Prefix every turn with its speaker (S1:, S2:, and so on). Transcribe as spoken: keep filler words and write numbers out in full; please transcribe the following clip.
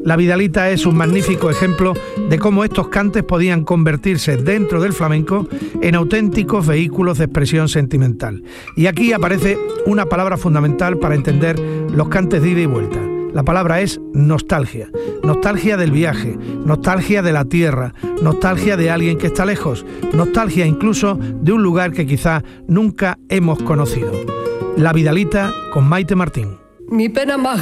S1: La Vidalita es un magnífico ejemplo de cómo estos cantes podían convertirse dentro del flamenco en auténticos vehículos de expresión sentimental. Y aquí aparece una palabra fundamental para entender los cantes de ida y vuelta. La palabra es nostalgia. Nostalgia del viaje, nostalgia de la tierra, nostalgia de alguien que está lejos, nostalgia incluso de un lugar que quizá nunca hemos conocido. La Vidalita con Maite Martín.
S2: Mi pena más